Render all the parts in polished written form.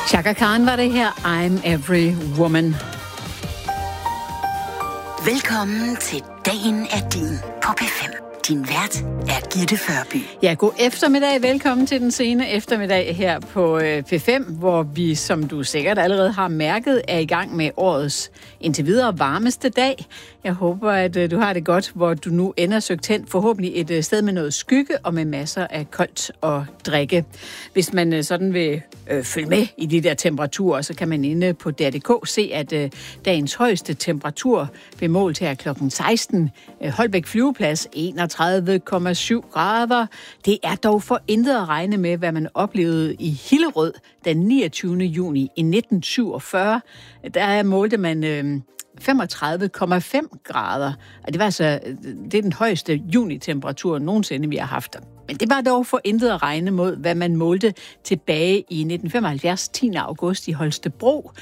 Chaka Khan var det her, I'm Every Woman. Velkommen til Dagen er din på P5. Din vært er Gitte Førby. Ja, god eftermiddag. Velkommen til den sene eftermiddag her på P5, hvor vi, som du sikkert allerede har mærket, er i gang med årets indtil videre varmeste dag. Jeg håber, at du har det godt, hvor du nu ender søgt hen. Forhåbentlig et sted med noget skygge og med masser af koldt og drikke. Hvis man sådan vil følge med i de der temperaturer, så kan man inde på DR.dk se, at dagens højeste temperatur blev målt her kl. 16. Holbæk Flyveplads 31,7 grader. Det er dog for intet at regne med, hvad man oplevede i Hillerød den 29. juni i 1947. Der målte man 35,5 grader. Og det er den højeste junitemperatur nogensinde, vi har haft. Men det var dog for intet at regne mod, hvad man målte tilbage i 1975, 10. august i Holstebro.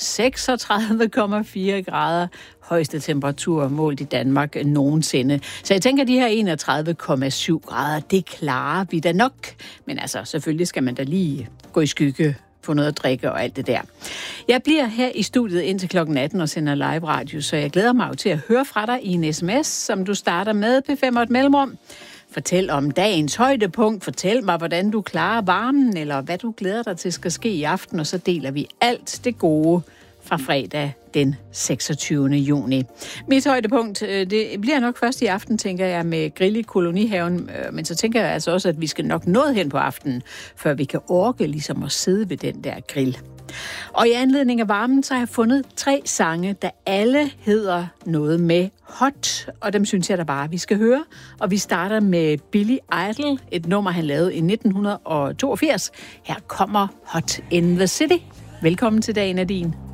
36,4 grader. Højeste temperatur målt i Danmark nogensinde. Så jeg tænker, at de her 31,7 grader, det klarer vi da nok. Men altså, selvfølgelig skal man da lige gå i skygge, få noget at drikke og alt det der. Jeg bliver her i studiet indtil kl. 18 og sender live radio, så jeg glæder mig til at høre fra dig i en sms, som du starter med P5 og et mellemrum. Fortæl om dagens højdepunkt, fortæl mig, hvordan du klarer varmen, eller hvad du glæder dig til skal ske i aften, og så deler vi alt det gode fra fredag den 26. juni. Mit højdepunkt, det bliver nok først i aften, tænker jeg, med grill i kolonihaven, men så tænker jeg altså også, at vi skal nok noget hen på aftenen, før vi kan orke ligesom at sidde ved den der grill. Og i anledning af varmen, så har jeg fundet 3 sange, der alle hedder noget med hot, og dem synes jeg da bare, vi skal høre. Og vi starter med Billy Idol, et nummer, han lavede i 1982. Her kommer Hot in the City. Velkommen til Dagen er din.